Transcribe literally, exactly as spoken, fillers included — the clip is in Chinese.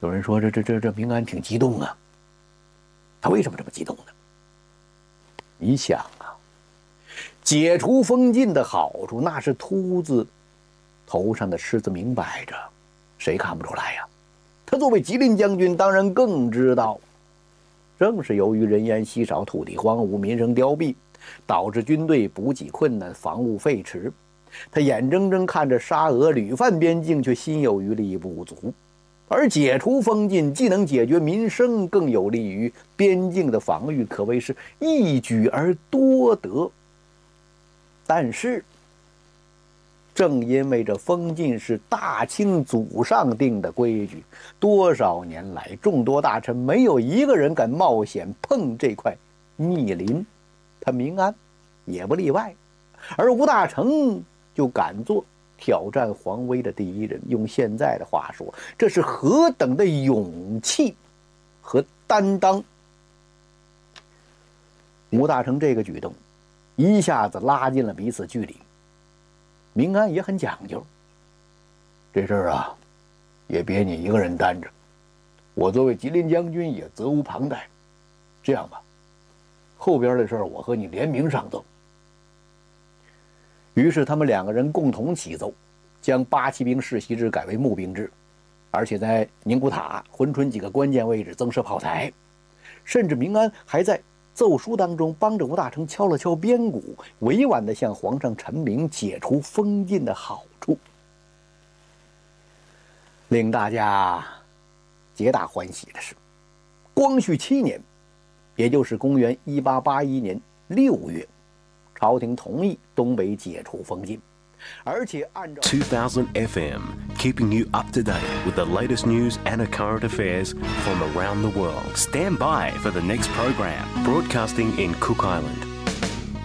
有人说这这这这明安挺激动啊，他为什么这么激动呢？你想啊，解除封禁的好处，那是秃子头上的虱子明摆着，谁看不出来呀？他作为吉林将军，当然更知道。正是由于人烟稀少、土地荒芜、民生凋敝，导致军队补给困难、防务废弛。他眼睁睁看着沙俄屡犯边境，却心有余力不足。而解除封禁，既能解决民生，更有利于边境的防御，可谓是一举而多得。但是，正因为这封禁是大清祖上定的规矩，多少年来众多大臣没有一个人敢冒险碰这块密林，他明安也不例外。而吴大成就敢做挑战皇威的第一人，用现在的话说，这是何等的勇气和担当！吴大成这个举动一下子拉近了彼此距离。明安也很讲究，这事儿啊，也别你一个人担着，我作为吉林将军也责无旁贷。这样吧，后边的事儿我和你联名上奏。于是他们两个人共同起奏，将八旗兵世袭制改为募兵制，而且在宁古塔、珲春几个关键位置增设炮台，甚至明安还在奏书当中帮着吴大成敲了敲边鼓，委婉地向皇上陈明解除封禁的好处。令大家皆大欢喜的是，光绪七年，也就是公元一八八一年六月，朝廷同意东北解除封禁，而且按照 two thousand F M, keeping you up to date with the latest news and current affairs from around the world. Stand by for the next program, broadcasting in Cook Island.